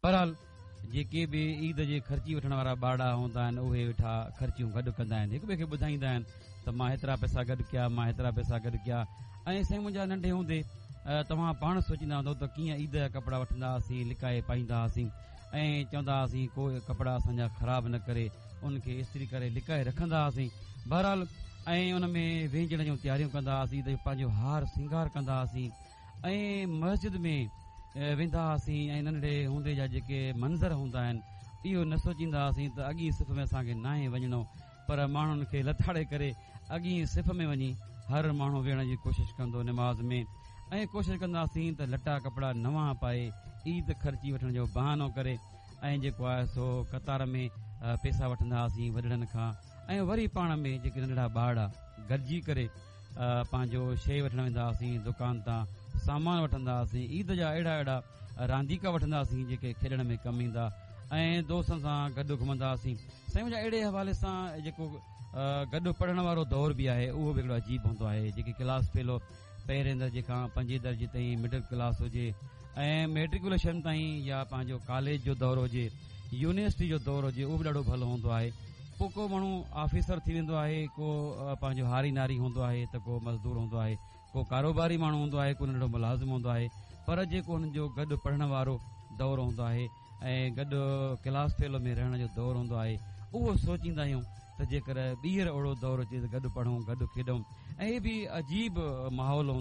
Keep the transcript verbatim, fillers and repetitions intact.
बहरहाल जेके बि ईद जे ख़र्ची वठण वारा ॿाड़ा हूंदा आहिनि उहे वेठा ख़र्चियूं गॾु कंदा आहिनि, हिक ॿिए खे ॿुधाईंदा आहिनि त मां हेतिरा पैसा गॾु कया, मां हेतिरा पैसा गॾु कया। ऐं साईं मुंहिंजा नंढे हूंदे तव्हां पाण सोचींदा हूंदव त कीअं ईद जा कपिड़ा वठंदा हुआसीं, लिकाए पाईंदा हुआसीं ऐं चवंदा हुआसीं कोई कपिड़ा असांजा ख़राब न करे उनखे इस्त्री करे लिकाए रखंदा हुआसीं। बहरहाल ऐं उन में वेझण जूं तयारियूं कंदा हुआसीं, त पंहिंजो हार श्रंगार कंदा हुआसीं ऐं मस्जिद में वेंदा हुआसीं ऐं नंढे हूंदे जा जेके मंज़र हूंदा आहिनि इहो न सोचींदा हुआसीं त अॻी सिफ़ में असांखे नाहे वञणो, पर माण्हुनि खे लथाड़े करे अॻी सिफ़ में वञी हर माण्हू वेहण जी कोशिशि कंदो निमाज़ में, ऐं कोशिशि कंदासीं त लटा कपिड़ा नवां पाए ईद ख़र्ची वठण जो बहानो करे ऐं जेको आहे सो कतार में पैसा वठंदा हुआसीं वॾड़नि खां, ऐं वरी पाण में जेके नंढड़ा ॿार गॾिजी करे पंहिंजो शइ वठण वेंदा हुआसीं, दुकान तां सामान वठंदा हुआसीं, ईद जा अहिड़ा अहिड़ा रांदीका वठंदा हुआसीं जेके खेॾण में कमु ईंदा ऐं दोस्तनि सां गॾु घुमंदा हुआसीं। साईं मुंहिंजा अहिड़े हवाले सां जेको गॾु पढ़ण वारो दौर बि आहे उहो बि हिकिड़ो अजीब हूंदो आहे, जेकी क्लास फेलो पहिरें दर्जे खां पंजे दर्जे ताईं मिडिल क्लास हुजे ऐं मेट्रिकुलेशन ताईं या पंहिंजो कॉलेज जो दौर हुजे, यूनिवर्सिटी जो दौर हुजे, उहो बि ॾाढो भलो हूंदो आहे। पोइ को माण्हू ऑफिसर थी वेंदो आहे, को पंहिंजो हारी नारी हूंदो आहे, त को मज़दूर हूंदो आहे, को कारोबारी माण्हू हूंदो आहे, को नंढो मुलाज़िम हूंदो आहे, पर जेको हुननि जो गॾु पढ़ण वारो दौर हूंदो आहे ऐं गॾु क्लास फेलो में रहण जो दौर हूंदो आहे, उहो सोचींदा आहियूं त जेकर ॿीहर ओड़ो दौर अचे त गॾु पढ़ूं, गॾु खेॾूं, ऐं हे बि अजीब माहौल